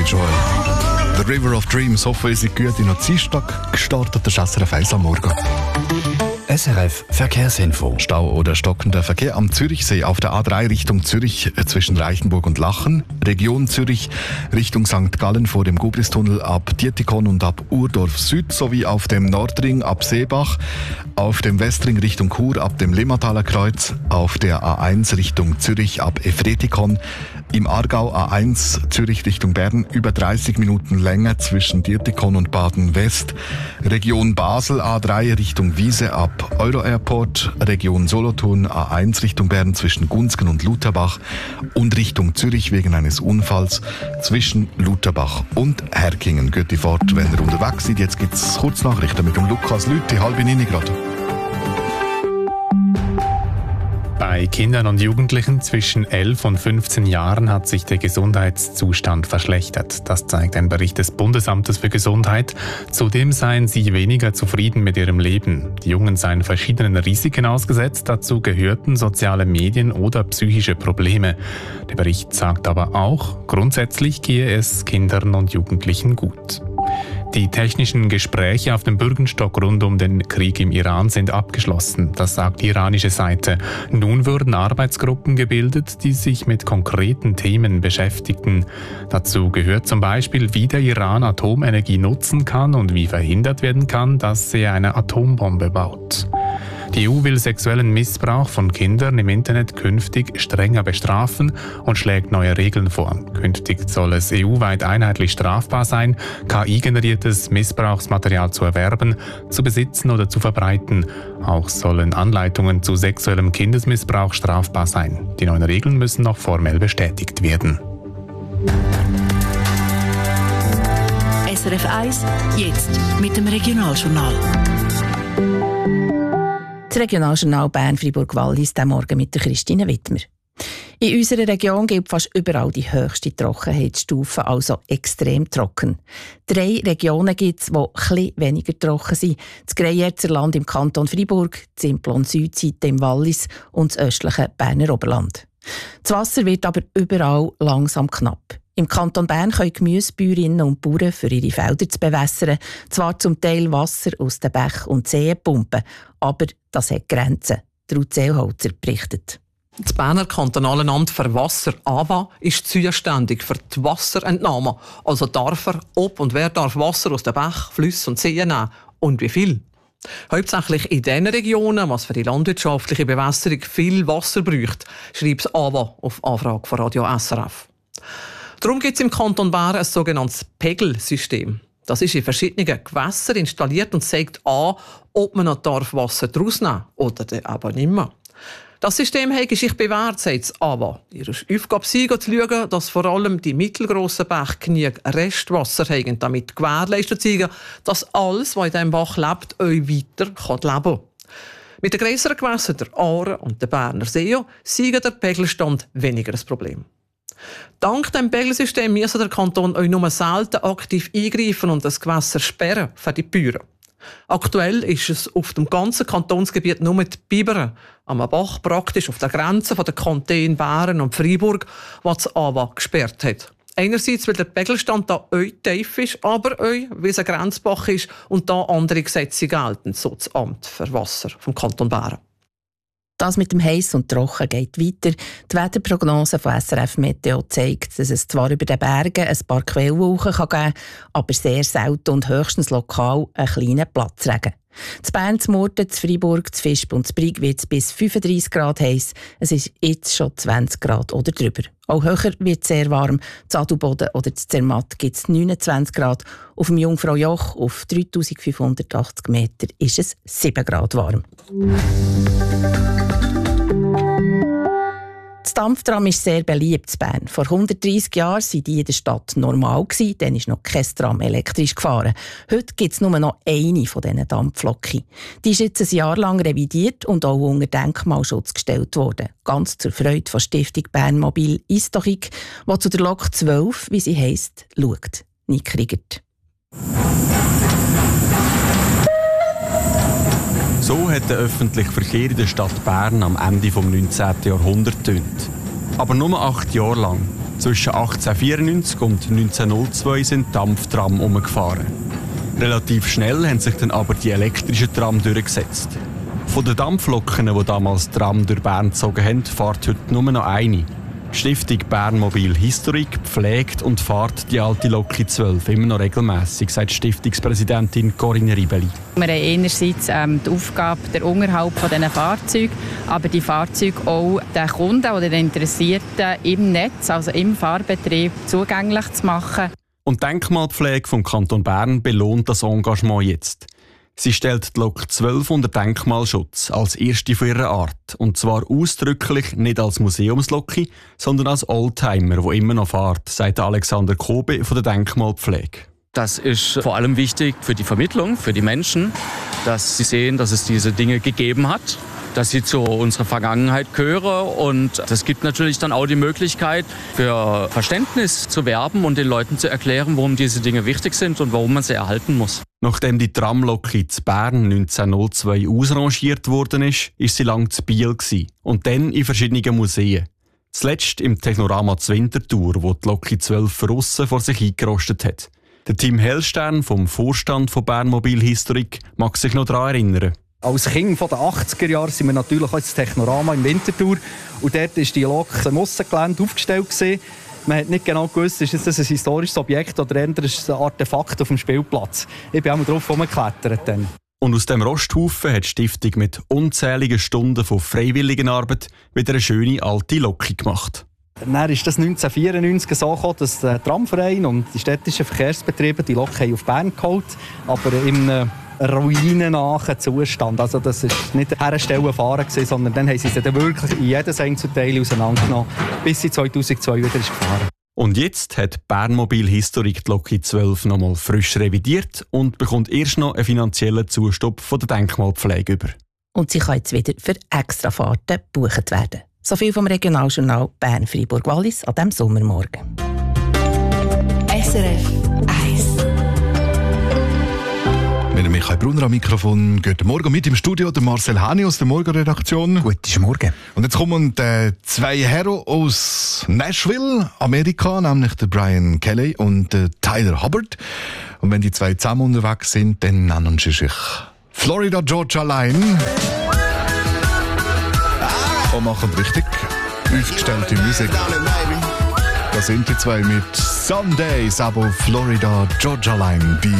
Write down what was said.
Joel. «The River of Dreams», hoffe ich, sind gut in den Dienstag gestartet, der SRF 1 am Morgen. SRF Verkehrsinfo. Stau oder stockender Verkehr am Zürichsee auf der A3 Richtung Zürich zwischen Reichenburg und Lachen. Region Zürich Richtung St. Gallen vor dem Gubristunnel ab Dietikon und ab Urdorf Süd sowie auf dem Nordring ab Seebach. Auf dem Westring Richtung Chur ab dem Limmataler Kreuz. Auf der A1 Richtung Zürich ab Efretikon. Im Aargau A1 Zürich Richtung Bern über 30 Minuten länger zwischen Dietikon und Baden-West. Region Basel A3 Richtung Wiese ab Euro-Airport. Region Solothurn A1 Richtung Bern zwischen Gunzgen und Lutherbach. Und Richtung Zürich wegen eines Unfalls zwischen Lutherbach und Herkingen. Gute Fahrt, wenn ihr unterwegs seid. Jetzt gibt es Kurznachrichten mit dem Lukas Lüthi, 8:30 gerade. Bei Kindern und Jugendlichen zwischen 11 und 15 Jahren hat sich der Gesundheitszustand verschlechtert. Das zeigt ein Bericht des Bundesamtes für Gesundheit. Zudem seien sie weniger zufrieden mit ihrem Leben. Die Jungen seien verschiedenen Risiken ausgesetzt. Dazu gehörten soziale Medien oder psychische Probleme. Der Bericht sagt aber auch, grundsätzlich gehe es Kindern und Jugendlichen gut. Die technischen Gespräche auf dem Bürgenstock rund um den Krieg im Iran sind abgeschlossen, das sagt die iranische Seite. Nun würden Arbeitsgruppen gebildet, die sich mit konkreten Themen beschäftigten. Dazu gehört zum Beispiel, wie der Iran Atomenergie nutzen kann und wie verhindert werden kann, dass er eine Atombombe baut. Die EU will sexuellen Missbrauch von Kindern im Internet künftig strenger bestrafen und schlägt neue Regeln vor. Künftig soll es EU-weit einheitlich strafbar sein, KI-generiertes Missbrauchsmaterial zu erwerben, zu besitzen oder zu verbreiten. Auch sollen Anleitungen zu sexuellem Kindesmissbrauch strafbar sein. Die neuen Regeln müssen noch formell bestätigt werden. SRF 1, jetzt mit dem Regionaljournal. Das Regionaljournal Bern-Fribourg-Wallis, diesen Morgen mit der Christine Wittmer. In unserer Region gilt fast überall die höchste Trockenheitsstufe, also extrem trocken. 3 Regionen gibt es, die etwas weniger trocken sind. Das Greyerzer Land im Kanton Fribourg, die Simplon-Südseite im Wallis und das östliche Berner Oberland. Das Wasser wird aber überall langsam knapp. Im Kanton Bern können Gemüsebäuerinnen und Bauern für ihre Felder zu bewässern, zwar zum Teil Wasser aus den Bächen und Seen pumpen, aber das hat Grenzen. Ruth Seelholzer berichtet. Das Berner Kantonale Amt für Wasser, AWA, ist zuständig für die Wasserentnahme. Also darf er, ob und wer darf Wasser aus den Bächen, Flüssen und Seen nehmen und wie viel. Hauptsächlich in den Regionen, was für die landwirtschaftliche Bewässerung viel Wasser braucht, schreibt das AWA auf Anfrage von Radio SRF. Darum gibt es im Kanton Bern ein sogenanntes Pegelsystem. Das ist in verschiedenen Gewässern installiert und zeigt an, ob man noch Wasser daraus nehmen darf oder aber nicht mehr. Das System hat sich bewährt, sagt das AWA. Ihre Aufgabe sei, zu schauen, dass vor allem die mittelgrossen Bäche genug Restwasser haben, damit gewährleistet sei, dass alles, was in diesem Bach lebt, euch weiter leben kann. Mit den grösseren Gewässern, der Aare und der Berner See, sei der Pegelstand weniger das Problem. Dank dem Pegelsystem muss der Kanton euch nur selten aktiv eingreifen und das Gewässer sperren für die Bäuer. Aktuell ist es auf dem ganzen Kantonsgebiet nur die Biberen, am Bach praktisch auf der Grenze der Kantone Bern und Freiburg, was das AWA gesperrt hat. Einerseits, weil der Pegelstand da euch tief ist, aber euch, weil es ein Grenzbach ist und da andere Gesetze gelten, so das Amt für Wasser vom Kanton Bern. Das mit dem Heiß und Trocken geht weiter. Die Wetterprognose von SRF Meteo zeigt, dass es zwar über den Bergen ein paar Quellwolken geben kann, aber sehr selten und höchstens lokal einen kleinen Platzregen. Zu Bern, zu Murten, zu Freiburg, zu Visp und zu Brig wird es bis 35 Grad heiß. Es ist jetzt schon 20 Grad oder drüber. Auch höher wird es sehr warm. Zu Adelboden oder zu Zermatt gibt es 29 Grad. Auf dem Jungfraujoch auf 3580 Meter ist es 7 Grad warm. Das Dampftram ist sehr beliebt in Bern. Vor 130 Jahren waren die in der Stadt normal. Dann ist noch kein Tram elektrisch gefahren. Heute gibt es nur noch eine von diesen Dampflokomotiven. Die ist jetzt ein Jahr lang revidiert und auch unter Denkmalschutz gestellt worden. Ganz zur Freude von Stiftung Bernmobil Historik, die zu der Lok 12, wie sie heisst, schaut. Nick Riegert. So hat der öffentliche Verkehr in der Stadt Bern am Ende des 19. Jahrhunderts getönt. Aber nur 8 Jahre lang. Zwischen 1894 und 1902 sind Dampftrams umgefahren. Relativ schnell haben sich dann aber die elektrischen Trams durchgesetzt. Von den Dampfloken, die damals Tram durch Bern gezogen haben, fährt heute nur noch eine. Die Stiftung Bernmobil Historik pflegt und fährt die alte Loki 12 immer noch regelmässig, sagt Stiftungspräsidentin Corinne Ribeli. Wir haben einerseits die Aufgabe, den Unterhalt dieser Fahrzeuge, aber die Fahrzeuge auch den Kunden oder den Interessierten im Netz, also im Fahrbetrieb, zugänglich zu machen. Und die Denkmalpflege vom Kanton Bern belohnt das Engagement jetzt. Sie stellt die Lok 12 unter Denkmalschutz als erste von ihrer Art. Und zwar ausdrücklich nicht als Museumsloki, sondern als Oldtimer, der immer noch fährt, sagt Alexander Kobe von der Denkmalpflege. Das ist vor allem wichtig für die Vermittlung, für die Menschen, dass sie sehen, dass es diese Dinge gegeben hat, dass sie zu unserer Vergangenheit gehören. Und das gibt natürlich dann auch die Möglichkeit, für Verständnis zu werben und den Leuten zu erklären, warum diese Dinge wichtig sind und warum man sie erhalten muss. Nachdem die Tramloki zu Bern 1902 ausrangiert worden ist, sie lange zu Biel und dann in verschiedenen Museen. Zuletzt im Technorama zu Winterthur, wo die Loki 12 von aussen vor sich eingerostet hat. Der Tim Hellstern vom Vorstand von Bernmobil Historik mag sich noch daran erinnern. Als Kind der 80er Jahre sind wir natürlich auch ins Technorama in Winterthur. Und dort war die Lok im Aussengelände aufgestellt. Man hat nicht genau gewusst, ist das ein historisches Objekt oder eher ein Artefakt auf dem Spielplatz. Ich bin auch mal drauf rumgeklettert. Dann. Und aus dem Rosthaufen hat die Stiftung mit unzähligen Stunden von Freiwilligenarbeit wieder eine schöne alte Loki gemacht. Dann ist das 1994 so gekommen, dass der Tramverein und die städtischen Verkehrsbetriebe die Lok auf Bern geholt haben, aber im ruinennahen Zustand. Also das war nicht herstellen fahren, sondern dann haben sie sie dann wirklich in jedes Einzelteil auseinandergenommen, bis sie 2002 wieder gefahren. Und jetzt hat Bernmobil Historik die Loki 12 nochmal frisch revidiert und bekommt erst noch einen finanziellen Zustopp von der Denkmalpflege über. Und sie kann jetzt wieder für Extrafahrten gebucht werden. So viel vom Regionaljournal Bern-Freiburg-Wallis an diesem Sommermorgen. SRF 1. Mit Michael Brunner am Mikrofon. Guten Morgen. Mit im Studio der Marcel Hani aus der Morgenredaktion. Guten Morgen. Und jetzt kommen zwei Herren aus Nashville, Amerika, nämlich der Brian Kelly und der Tyler Hubbard. Und wenn die zwei zusammen unterwegs sind, dann nennen sie sich Florida Georgia Line. Und machen richtig aufgestellte Musik. Da sind die zwei mit Some Days, aber Florida Georgia Line.